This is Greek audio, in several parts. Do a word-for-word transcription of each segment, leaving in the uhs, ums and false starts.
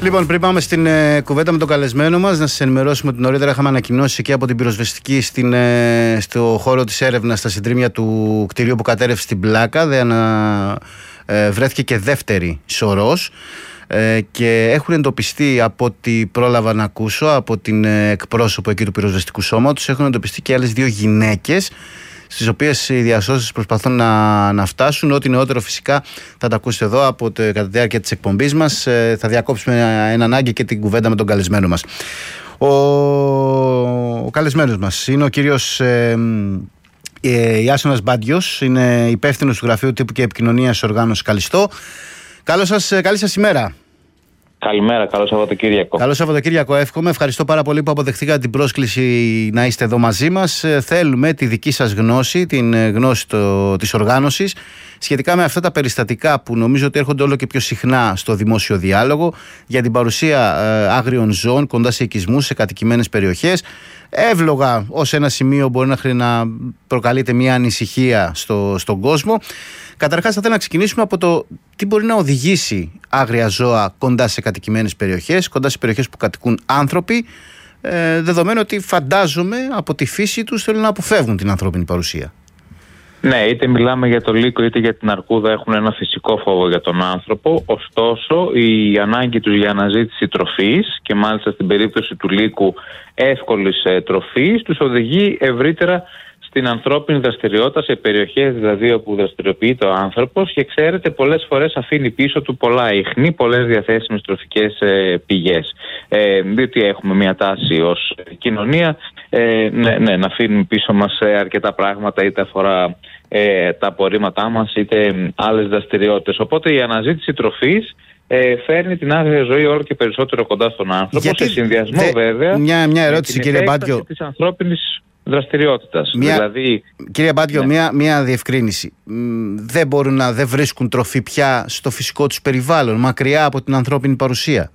Λοιπόν, πριν πάμε στην ε, κουβέντα με τον καλεσμένο μας, να σας ενημερώσουμε ότι νωρίτερα είχαμε ανακοινώσει και από την πυροσβεστική στην, ε, στο χώρο της έρευνας στα συντρίμμια του κτηρίου που κατέρευσε στην Πλάκα. Δε ανα, ε, βρέθηκε και δεύτερη σωρός ε, και έχουν εντοπιστεί, από ό,τι πρόλαβα να ακούσω από την ε, εκπρόσωπο εκεί του πυροσβεστικού σώματος, έχουν εντοπιστεί και άλλες δύο γυναίκες, στις οποίες οι διασώσεις προσπαθούν να, να φτάσουν. Ό,τι νεότερο φυσικά θα τα ακούσετε εδώ από το, κατά τη διάρκεια της εκπομπής μας. Ε, θα διακόψουμε ένα ανάγκη και την κουβέντα με τον καλεσμένο μας. Ο, ο καλεσμένος μας είναι ο κύριος ε, ε, Ιάσονας Μπάντιος, είναι υπεύθυνος του Γραφείου Τύπου και Επικοινωνίας Οργάνωσης Καλιστό. Καλώς σας, καλή σας ημέρα. Καλημέρα, καλό Σαββατοκύριακο. Καλό Σαββατοκύριακο, εύχομαι. Ευχαριστώ πάρα πολύ που αποδεχτήκατε την πρόσκληση να είστε εδώ μαζί μας. Θέλουμε τη δική σας γνώση, την γνώση το, της οργάνωσης, σχετικά με αυτά τα περιστατικά που νομίζω ότι έρχονται όλο και πιο συχνά στο δημόσιο διάλογο, για την παρουσία ε, άγριων ζώων κοντά σε οικισμούς, σε κατοικημένες περιοχές. Εύλογα ως ένα σημείο μπορεί να, να προκαλείται μια ανησυχία στο, στον κόσμο. Καταρχάς, θα ήθελα να ξεκινήσουμε από το τι μπορεί να οδηγήσει άγρια ζώα κοντά σε κατοικημένες περιοχές, κοντά σε περιοχές που κατοικούν άνθρωποι, ε, δεδομένου ότι φαντάζομαι από τη φύση τους θέλουν να αποφεύγουν την ανθρώπινη παρουσία. Ναι, είτε μιλάμε για το λύκο είτε για την αρκούδα, έχουν ένα φυσικό φόβο για τον άνθρωπο. Ωστόσο, η ανάγκη τους για αναζήτηση τροφής, και μάλιστα στην περίπτωση του λύκου εύκολης ε, τροφής, τους οδηγεί ευρύτερα στην ανθρώπινη δραστηριότητα, σε περιοχές δηλαδή όπου δραστηριοποιείται ο άνθρωπος, και ξέρετε, πολλές φορές αφήνει πίσω του πολλά ίχνη, πολλές διαθέσιμες τροφικές ε, πηγές. Ε, διότι έχουμε μια τάση ως κοινωνία ε, ναι, ναι, να αφήνουμε πίσω μας ε, αρκετά πράγματα, είτε αφορά ε, τα απορρίμματά μας είτε άλλες δραστηριότητες. Οπότε η αναζήτηση τροφής ε, φέρνει την άγρια ζωή όλο και περισσότερο κοντά στον άνθρωπο. Γιατί, σε συνδυασμό δε, βέβαια μια, μια ερώτηση, με την κύριε Μπάντιο, της ανθρώπινης δραστηριότητας. Μια, δηλαδή, κύριε Μπάντιο, ναι. μια, μια διευκρίνηση. Δεν μπορούν να δεν βρίσκουν τροφή πια στο φυσικό τους περιβάλλον, μακριά από την ανθρώπινη παρουσία?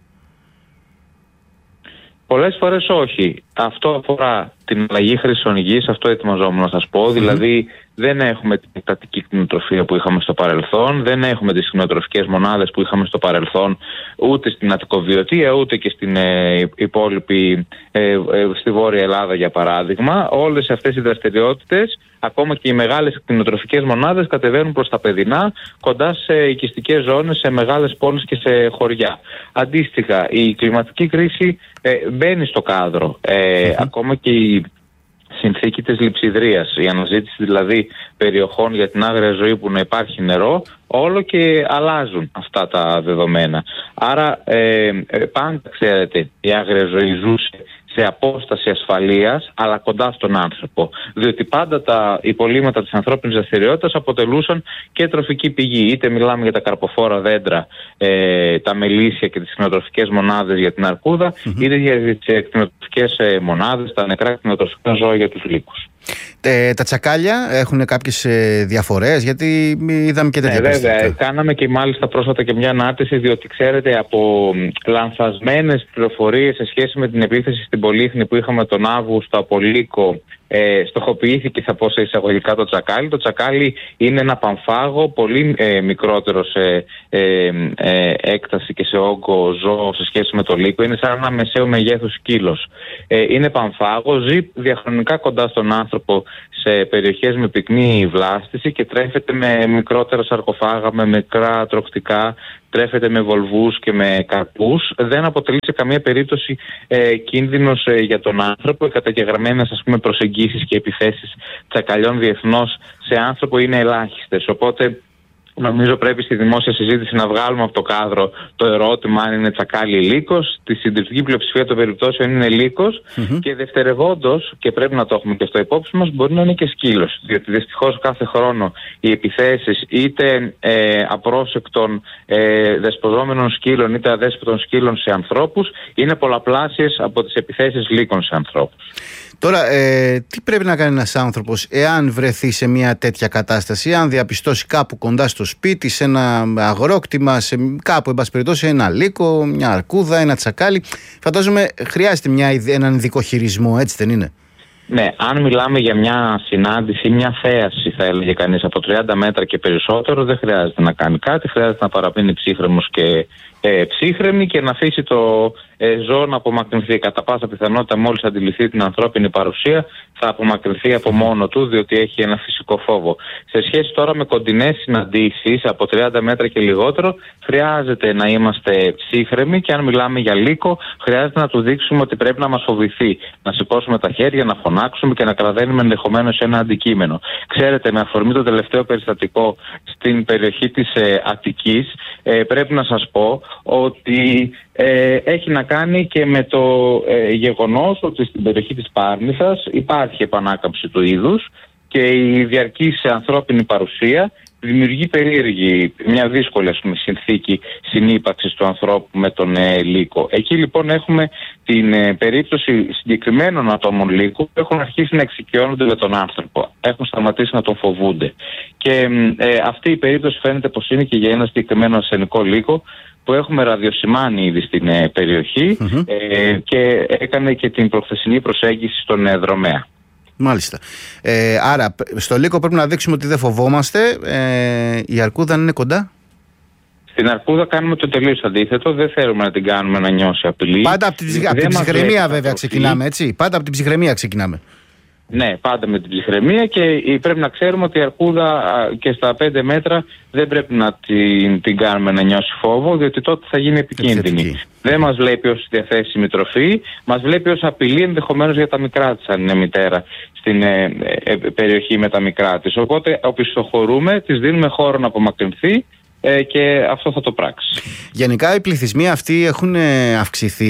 Πολλές φορές όχι. Αυτό αφορά την αλλαγή χρήσεων γης, αυτό ετοιμαζόμουν να σας πω. Mm-hmm. Δηλαδή δεν έχουμε την εκτατική κτηνοτροφία που είχαμε στο παρελθόν, δεν έχουμε τις κτηνοτροφικές μονάδες που είχαμε στο παρελθόν, ούτε στην Αττικοβιωτία, ούτε και στην ε, υπόλοιπη, ε, ε, στη Βόρεια Ελλάδα για παράδειγμα. Όλες αυτές οι δραστηριότητες, ακόμα και οι μεγάλες κτηνοτροφικές μονάδες, κατεβαίνουν προς τα παιδινά, κοντά σε οικιστικές ζώνες, σε μεγάλες πόλεις και σε χωριά. Αντίστοιχα, η κλιματική κρίση ε, μπαίνει στο κάδρο. Ε, mm-hmm. Ακόμα και η συνθήκη της λειψιδρίας, η αναζήτηση δηλαδή περιοχών για την άγρια ζωή που να υπάρχει νερό, όλο και αλλάζουν αυτά τα δεδομένα. Άρα ε, ε, πάντα, ξέρετε, η άγρια ζωή ζούσε σε απόσταση ασφαλείας, αλλά κοντά στον άνθρωπο. Διότι πάντα τα υπολείμματα της ανθρώπινης δραστηριότητας αποτελούσαν και τροφική πηγή. Είτε μιλάμε για τα καρποφόρα δέντρα, ε, τα μελίσια και τις κτηνοτροφικές μονάδες για την αρκούδα, mm-hmm. είτε για τις κτηνοτροφικές ε, μονάδες, τα νεκρά κτηνοτροφικά ζώα για τους λύκους. Ε, τα τσακάλια έχουν κάποιες ε, διαφορές, γιατί είδαμε και τέτοια ναι, βέβαια, κάναμε και μάλιστα πρόσφατα και μια ανάρτηση, διότι ξέρετε, από λανθασμένες πληροφορίες σε σχέση με την επίθεση στην Πολύχνη που είχαμε τον Αύγουστο από λύκο, ε, στοχοποιήθηκε, θα πω σε εισαγωγικά, το τσακάλι. Το τσακάλι είναι ένα πανφάγο, πολύ ε, μικρότερο σε ε, ε, έκταση και σε όγκο ζώο σε σχέση με το λύκο. Είναι σαν ένα μεσαίου μεγέθους σκύλος. Ε, είναι πανφάγο, ζει διαχρονικά κοντά στον άνθρωπο σε περιοχές με πυκνή βλάστηση και τρέφεται με μικρότερα σαρκοφάγα, με μικρά τροκτικά, τρέφεται με βολβούς και με καρπούς. Δεν αποτελεί σε καμία περίπτωση ε, κίνδυνος ε, για τον άνθρωπο. Οι καταγεγραμμένες, ας πούμε, προσεγγίσεις και επιθέσεις τσακαλιών διεθνώς σε άνθρωπο είναι ελάχιστες. Οπότε νομίζω πρέπει στη δημόσια συζήτηση να βγάλουμε από το κάδρο το ερώτημα αν είναι τσακάλι ή λύκος. Τη συντριπτική πλειοψηφία των περιπτώσεων είναι λύκος, mm-hmm. και δευτερευόντως, και πρέπει να το έχουμε και αυτό υπόψη μας, μπορεί να είναι και σκύλος. Διότι δυστυχώς κάθε χρόνο οι επιθέσεις είτε ε, απρόσεκτων ε, δεσποζόμενων σκύλων είτε αδέσποτων σκύλων σε ανθρώπους είναι πολλαπλάσιες από τις επιθέσεις λύκων σε ανθρώπους. Τώρα, ε, τι πρέπει να κάνει ένας άνθρωπος εάν βρεθεί σε μια τέτοια κατάσταση, αν διαπιστώσει κάπου κοντά στο σπίτι, σε ένα αγρόκτημα, σε κάπου, εν πάση περιπτώσει, ένα λύκο, μια αρκούδα, ένα τσακάλι? Φαντάζομαι χρειάζεται μια, έναν ειδικό χειρισμό, έτσι δεν είναι? Ναι, αν μιλάμε για μια συνάντηση, μια θέαση, θα έλεγε κανείς, από τριάντα μέτρα και περισσότερο, δεν χρειάζεται να κάνει κάτι, χρειάζεται να παραμείνει ψύχρεμος και ε, ψύχρεμη και να αφήσει το ε, ζώο να απομακρυνθεί. Κατά πάσα πιθανότητα, μόλις αντιληφθεί την ανθρώπινη παρουσία, θα απομακρυνθεί από μόνο του, διότι έχει ένα φυσικό φόβο. Σε σχέση τώρα με κοντινές συναντήσεις από τριάντα μέτρα και λιγότερο, χρειάζεται να είμαστε ψύχρεμοι και αν μιλάμε για λύκο, χρειάζεται να του δείξουμε ότι πρέπει να μας φοβηθεί. Να σηκώσουμε τα χέρια, να φωνάξουμε και να κραδένουμε ενδεχομένως ένα αντικείμενο. Ξέρετε, με αφορμή το τελευταίο περιστατικό στην περιοχή της ε, Αττικής, ε, πρέπει να σας πω ότι ε, έχει να κάνει και με το ε, γεγονός ότι στην περιοχή της Πάρνηθας υπάρχει επανάκαμψη του είδους και η διαρκής ανθρώπινη παρουσία δημιουργεί περίεργη, μια δύσκολη ας πούμε, συνθήκη συνύπαρξης του ανθρώπου με τον ε, λύκο. Εκεί λοιπόν έχουμε την ε, περίπτωση συγκεκριμένων ατόμων λύκου που έχουν αρχίσει να εξοικειώνονται με τον άνθρωπο. Έχουν σταματήσει να τον φοβούνται. Και ε, αυτή η περίπτωση φαίνεται πως είναι και για ένα συγκεκριμένο ασθενικό λύκο που έχουμε ραδιοσημάνει ήδη στην ε, περιοχή mm-hmm. ε, και έκανε και την προχθεσινή προσέγγιση στον ε, δρομέα. Μάλιστα. Ε, άρα, στο λύκο πρέπει να δείξουμε ότι δεν φοβόμαστε. Ε, η αρκούδα είναι κοντά. Στην αρκούδα κάνουμε το τελείως αντίθετο. Δεν θέλουμε να την κάνουμε να νιώσει απειλή. Πάντα από την, από την ψυχραιμία, βέβαια, ξεκινάμε, έτσι. Πάντα από την ψυχραιμία ξεκινάμε. Ναι, πάντα με την ψυχραιμία και πρέπει να ξέρουμε ότι η αρκούδα και στα πέντε μέτρα δεν πρέπει να την, την κάνουμε να νιώσει φόβο, διότι τότε θα γίνει επικίνδυνη. Εξαιρετική. Δεν μας βλέπει ως διαθέσιμη τροφή, μας βλέπει ως απειλή ενδεχομένως για τα μικρά της, αν είναι μητέρα στην ε, ε, περιοχή με τα μικρά της. Οπότε οπισθοχωρούμε, της δίνουμε χώρο να απομακρυνθεί ε, και αυτό θα το πράξει. Γενικά οι πληθυσμοί αυτοί έχουν αυξηθεί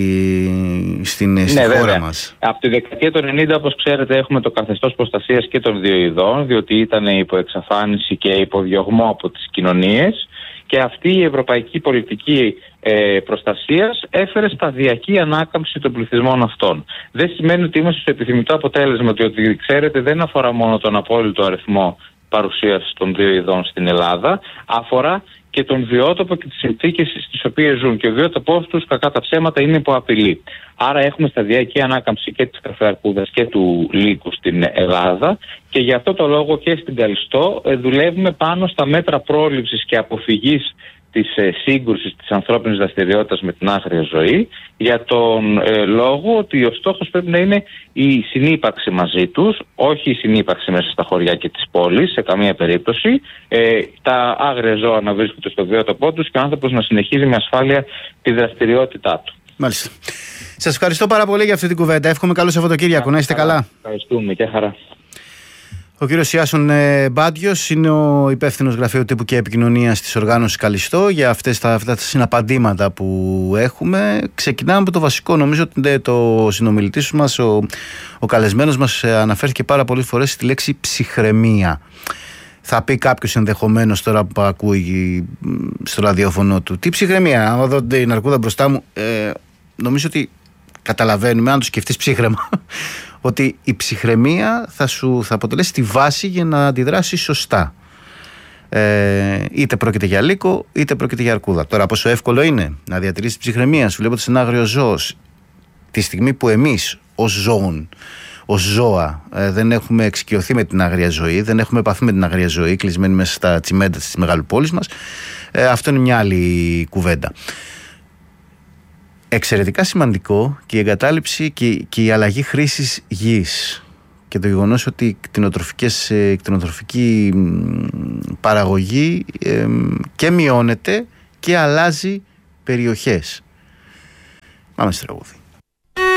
στην, στη ναι, χώρα βέβαια. μας. Από τη δεκαετία του ενενήντα, όπως ξέρετε, έχουμε το καθεστώς προστασίας και των δύο ειδών, διότι ήταν υπό εξαφάνιση και υποδιωγμό από τις κοινωνίες. Και αυτή η ευρωπαϊκή πολιτική ε, προστασίας έφερε σταδιακή ανάκαμψη των πληθυσμών αυτών. Δεν σημαίνει ότι είμαστε στο επιθυμητό αποτέλεσμα, διότι ξέρετε δεν αφορά μόνο τον απόλυτο αριθμό παρουσίας των δύο ειδών στην Ελλάδα, αφορά και τον βιότοπο και τις συνθήκες στις οποίες ζουν. Και ο βιότοπός τους, κακά τα ψέματα, είναι υπό απειλή. Άρα έχουμε σταδιακή ανάκαμψη και της καφεαρκούδας και του λύκου στην Ελλάδα και γι' αυτό το λόγο και στην Καλιστό ε, δουλεύουμε πάνω στα μέτρα πρόληψης και αποφυγής της ε, σύγκρουσης της ανθρώπινης δραστηριότητας με την άγρια ζωή, για τον ε, λόγο ότι ο στόχος πρέπει να είναι η συνύπαρξη μαζί τους, όχι η συνύπαρξη μέσα στα χωριά και τις πόλεις σε καμία περίπτωση, ε, τα άγρια ζώα να βρίσκονται στο βιότοπό τους και ο άνθρωπος να συνεχίζει με ασφάλεια τη δραστηριότητά του. Μάλιστα. Σας ευχαριστώ πάρα πολύ για αυτή την κουβέντα. Εύχομαι καλό Σαββατοκύριακο. Να είστε καλά. Ευχαριστούμε και χαρά. Ο κύριος Ιάσον ε, Μπάντιος είναι ο υπεύθυνος γραφείου τύπου και επικοινωνίας της οργάνωσης Καλιστό για αυτές τα, αυτά τα συναπαντήματα που έχουμε. Ξεκινάμε από το βασικό. Νομίζω ότι το συνομιλητής μας, ο, ο καλεσμένος μας, αναφέρθηκε πάρα πολλές φορές στη λέξη ψυχραιμία. Θα πει κάποιος ενδεχομένως τώρα που ακούει στο ραδιόφωνο του, τι ψυχραιμία, άμα δω την αρκούδα μπροστά μου, ε, νομίζω ότι καταλαβαίνουμε, αν το σκεφτείς ψύχραιμα, ότι η ψυχραιμία θα σου θα αποτελέσει τη βάση για να αντιδράσεις σωστά. Ε, είτε πρόκειται για λύκο, είτε πρόκειται για αρκούδα. Τώρα, πόσο εύκολο είναι να διατηρήσεις τη ψυχραιμία σου βλέποντας ένα άγριο ζώο, τη στιγμή που εμείς ως ζώων, ως ζώα, ε, δεν έχουμε εξοικειωθεί με την άγρια ζωή, δεν έχουμε επαφή με την άγρια ζωή, κλεισμένοι μέσα στα τσιμέντα της μεγαλοπόλης μας. Ε, αυτό είναι μια άλλη κουβέντα. Εξαιρετικά σημαντικό και η εγκατάλειψη και, και η αλλαγή χρήσης γης και το γεγονός ότι η κτηνοτροφική παραγωγή ε, και μειώνεται και αλλάζει περιοχές. Πάμε στη τραγούδι.